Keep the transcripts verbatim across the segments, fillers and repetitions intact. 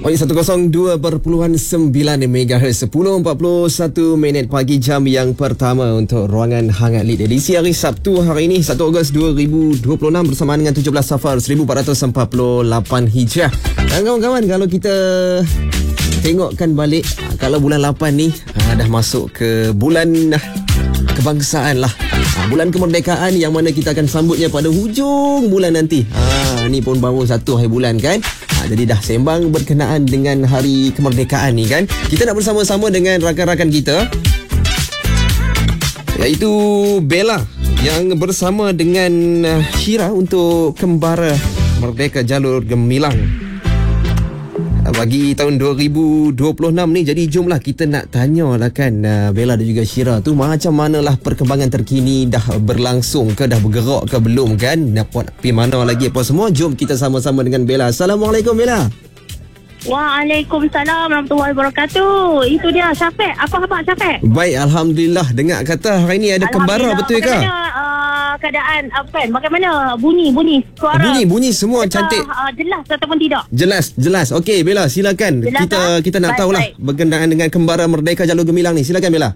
Oh, seratus dua perpuluhan sembilan megahertz, sepuluh empat puluh satu minit pagi, jam yang pertama untuk Ruangan Hangat Lead edisi hari Sabtu hari ini satu Ogos dua ribu dua puluh enam bersamaan dengan tujuh belas Safar seribu empat ratus empat puluh lapan Hijrah. Dan kawan-kawan, kalau kita tengokkan balik, kalau bulan lapan ni dah masuk ke bulan kebangsaan lah, bulan kemerdekaan yang mana kita akan sambutnya pada hujung bulan nanti. Ha, ni pun baru satu hari bulan kan. Ha, jadi dah sembang berkenaan dengan hari kemerdekaan ni kan. Kita nak bersama-sama dengan rakan-rakan kita, iaitu Bella yang bersama dengan Syira untuk Kembara Merdeka Jalur Gemilang bagi tahun dua ribu dua puluh enam ni. Jadi jomlah kita nak tanyalah kan, uh, Bella dan juga Syira tu macam manalah perkembangan terkini, dah berlangsung ke, dah bergerak ke belum kan, nak buat pergi mana lagi apa semua. Jom kita sama-sama dengan Bella. Assalamualaikum Bella. Waalaikumsalam warahmatullahi wabarakatuh. Itu dia Syafiq. Apa khabar Syafiq? Baik, Alhamdulillah. Dengar kata hari ni ada kembara, betul ke? Bagaimana uh, keadaan apa? Bagaimana bunyi bunyi suara? Bunyi bunyi semua Kita, cantik. Uh, jelas ataupun tidak? Jelas, jelas. Okey Bella, silakan. Jelas, kita ha? kita nak baik, tahulah baik. berkenaan dengan Kembara Merdeka Jalur Gemilang ni. Silakan Bella.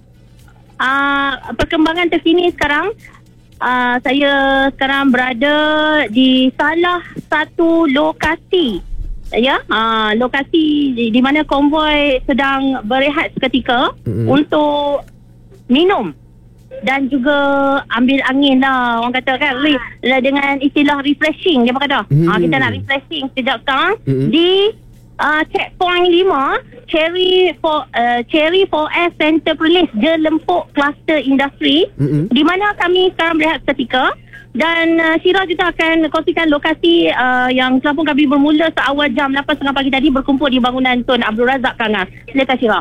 Uh, perkembangan terkini sekarang, uh, saya sekarang berada di salah satu lokasi. Ya, uh, lokasi di, di mana konvoi sedang berehat seketika mm-hmm. untuk minum dan juga ambil angin lah, orang kata kan, re, dengan istilah refreshing dia kata. Mm-hmm. Uh, kita nak refreshing sekejap sekarang mm-hmm. di uh, checkpoint lima Cherry for uh, Cherry four S Center Perlis Jelempuk Cluster Industri, mm-hmm. di mana kami sekarang berehat seketika. Dan uh, Syira juga akan kongsikan lokasi uh, yang telah pun kami bermula seawal jam lapan tiga puluh pagi tadi berkumpul di bangunan Tun Abdul Razak Kangas. Silakan Syira.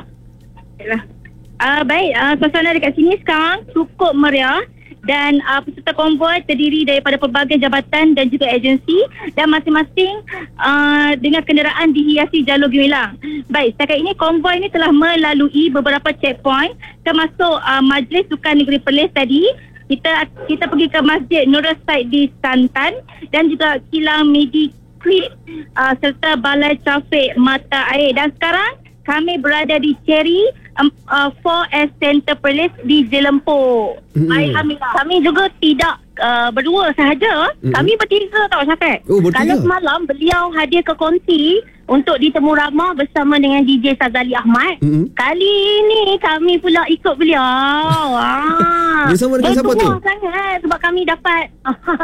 Uh, baik, uh, suasana dekat sini sekarang cukup meriah dan uh, peserta konvoi terdiri daripada pelbagai jabatan dan juga agensi, dan masing-masing uh, dengan kenderaan dihiasi jalur gemilang. Baik, setakat ini konvoi ini telah melalui beberapa checkpoint, termasuk uh, Majlis Sukan Negeri Perlis tadi. Kita kita pergi ke Masjid Nurul Said di Santan dan juga Kilang Medi Creek uh, serta Balai Trafik Mata Air. Dan sekarang kami berada di Cherry um, uh, four S Center Perlis di Jelempuk. Mm-hmm. Baik, kami, kami juga tidak uh, berdua sahaja. Mm-hmm. Kami bertiga tau Syafiq. Oh, kalau semalam beliau hadir ke konti untuk ditemu ramah bersama dengan D J Sazali Ahmad. Mm-hmm. Kali ini kami pula ikut beliau. ah. Bersama dengan siapa tu? Sangat, sebab kami dapat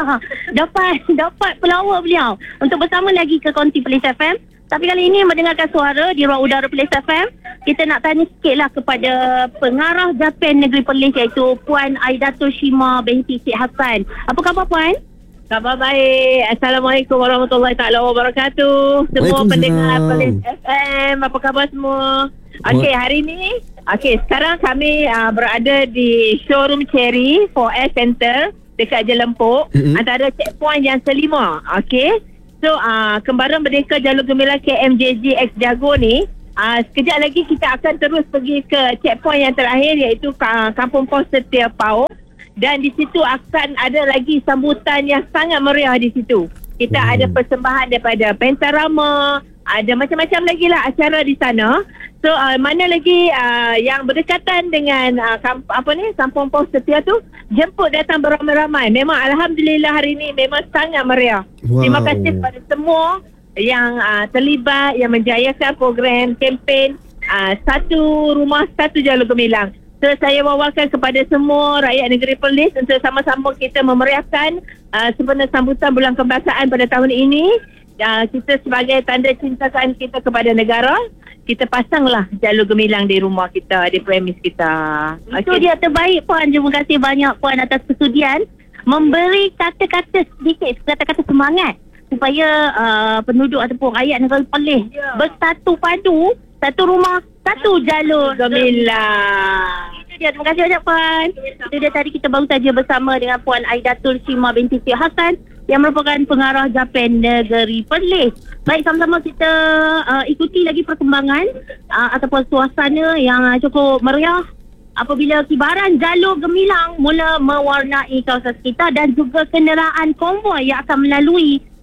dapat dapat pelawak beliau untuk bersama lagi ke konti Perlis F M. Tapi kali ini mendengarkan suara di ruang udara Perlis F M, kita nak tanya sikitlah kepada pengarah Japan Negeri Perlis, iaitu Puan Aidatul Shima binti Syed Hassan. Apa khabar Puan? Khabar baik. Assalamualaikum warahmatullahi taala wabarakatuh. Semua pendengar Perlis F M, apa khabar semua? Okey, hari ni, okey, sekarang kami uh, berada di showroom Cherry four S Center dekat Jelempuk, mm-hmm. antara checkpoint yang kelima. Okey. So, uh, Kembara Merdeka Jalur Gemilang K M J J X Jago ni, uh, sekejap lagi kita akan terus pergi ke checkpoint yang terakhir, iaitu uh, Kampung Pos Setia Pau. Dan di situ akan ada lagi sambutan yang sangat meriah di situ. Kita hmm. ada persembahan daripada Pentarama, ada macam-macam lagi lah acara di sana. So, uh, mana lagi uh, yang berdekatan dengan uh, kamp- apa ni, Kampung Pos Setia tu, jemput datang beramai-ramai. Memang Alhamdulillah hari ini memang sangat meriah. Wow. Terima kasih kepada semua yang uh, terlibat, yang menjayakan program kempen uh, Satu Rumah Satu Jalur Gemilang. So, saya bawakan kepada semua rakyat negeri Perlis untuk sama-sama kita memeriahkan uh, sebenar sambutan bulan kebangsaan pada tahun ini. Uh, kita sebagai tanda cintakan kita kepada negara, kita pasanglah jalur gemilang di rumah kita, di premis kita. Itu okay. Dia terbaik Puan. Terima kasih banyak Puan atas persudian memberi kata-kata sedikit, kata-kata semangat supaya uh, penduduk ataupun rakyat negara Perlis yeah. bersatu padu, satu rumah, satu jalur gemilang. Itu dia. Terima kasih banyak Puan. Itu dia, tadi kita baru saja bersama dengan Puan Aidatul Shima binti Syed Hassan yang merupakan pengarah Japan Negeri Perlis. Baik, sama-sama kita uh, ikuti lagi perkembangan uh, ataupun suasana yang uh, cukup meriah apabila kibaran jalur gemilang mula mewarnai kawasan sekitar dan juga kenderaan konvoi yang akan melalui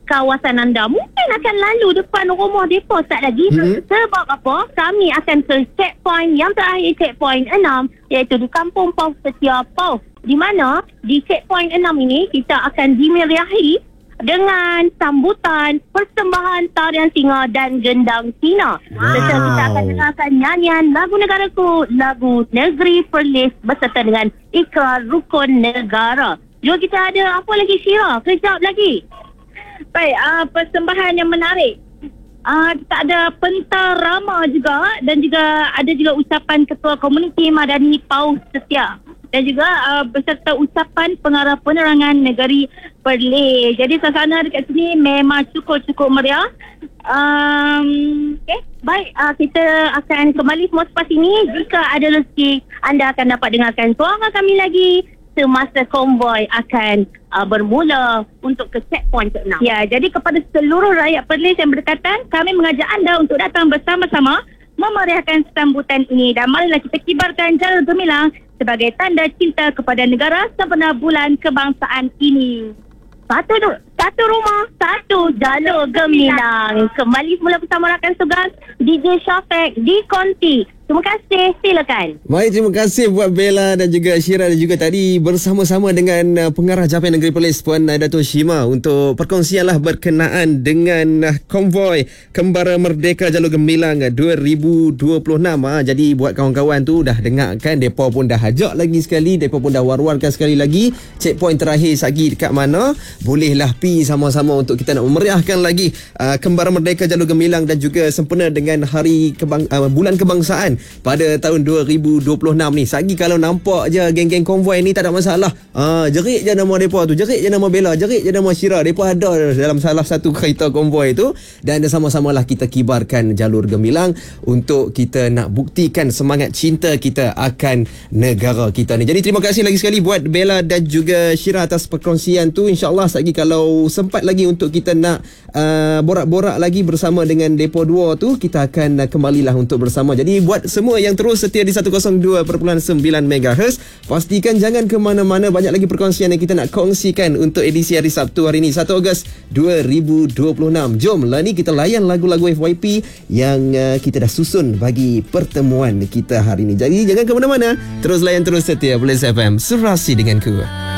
kawasan anda mungkin akan lalu depan rumah mereka tak lagi. Mm-hmm. Sebab apa? Kami akan ke checkpoint yang terakhir, checkpoint enam, iaitu di Kampung Paus Setia Paus. Di mana di checkpoint enam ini kita akan dimeriahi dengan sambutan persembahan tarian singa dan gendang Cina. Wow. Serta kita akan dengarkan nyanyian lagu negaraku, lagu Negeri Perlis beserta dengan ikrar rukun negara. Jom kita ada apa lagi, Syira? Kejap lagi. Baik, uh, persembahan yang menarik. Uh, kita ada pentas rama juga dan juga ada juga ucapan Ketua Komuniti Madani Paus Setia dan juga uh, beserta ucapan pengarah penerangan negeri Perlis. Jadi suasana dekat sini memang cukup-cukup meriah. Um, okay, baik, uh, kita akan kembali semua selepas ini. Jika ada rezeki, anda akan dapat dengarkan suara kami lagi semasa konvoi akan uh, bermula untuk ke checkpoint ke enam. Ya, jadi kepada seluruh rakyat Perlis yang berdekatan, kami mengajak anda untuk datang bersama-sama memeriahkan sambutan ini. Dan marilah kita kibarkan jalur gemilang sebagai tanda cinta kepada negara sempena bulan kebangsaan ini. Satu satu rumah, satu jalur gemilang. Kembali semula bersama rakan tugas D J Syafiq di Konti. Terima kasih, silakan. Baik, terima kasih buat Bella dan juga Syira dan juga tadi bersama-sama dengan uh, pengarah Jampian Negeri Perlis Puan Dato' Shima untuk perkongsianlah berkenaan dengan uh, konvoi Kembara Merdeka Jalur Gemilang uh, dua ribu dua puluh enam. Uh. Jadi buat kawan-kawan tu dah dengar kan, depa pun dah ajak lagi sekali, depa pun dah war-warkan sekali lagi checkpoint terakhir sagi dekat mana. Bolehlah pi sama-sama untuk kita nak memeriahkan lagi uh, Kembara Merdeka Jalur Gemilang dan juga sempena dengan hari kebang, uh, bulan kebangsaan pada tahun dua ribu dua puluh enam ni. Sagi kalau nampak je geng-geng konvoi ni tak ada masalah. Ah, jerit je nama depa tu, jerit je nama Bella, jerit je nama Syira. Depa ada dalam salah satu kereta konvoi tu dan sama-samalah kita kibarkan jalur gemilang untuk kita nak buktikan semangat cinta kita akan negara kita ni. Jadi terima kasih lagi sekali buat Bella dan juga Syira atas perkongsian tu. InsyaAllah sagi kalau sempat lagi untuk kita nak uh, borak-borak lagi bersama dengan depa dua tu, kita akan uh, kembalilah untuk bersama. Jadi buat semua yang terus setia di seratus dua perpuluhan sembilan megahertz, pastikan jangan ke mana-mana. Banyak lagi perkongsian yang kita nak kongsikan untuk edisi hari Sabtu hari ini, satu Ogos dua ribu dua puluh enam. Jomlah ni kita layan lagu-lagu F Y P yang uh, kita dah susun bagi pertemuan kita hari ini. Jadi jangan ke mana-mana, terus layan terus setia Perlis F M, serasi denganku.